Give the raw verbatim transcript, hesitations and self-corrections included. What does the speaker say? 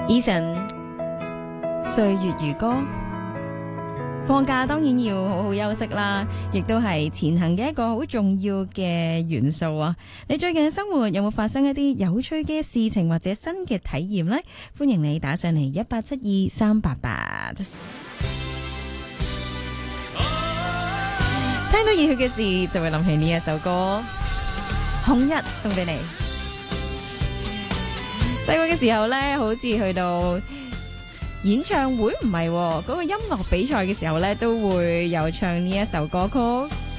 Eason 歲月如歌，放假當然要好好休息啦，亦都係前行嘅一個好重要嘅元素啊！你最近嘅生活有冇發生一啲有趣嘅事情或者新嘅體驗呢？歡迎你打上嚟一八七二三八八。聽到熱血嘅事，就會諗起呢一首歌《紅日》，送俾你。細個嘅時候呢，好似去到演唱會唔係嗰個音樂比賽嘅時候呢，都會有唱呢一首歌曲。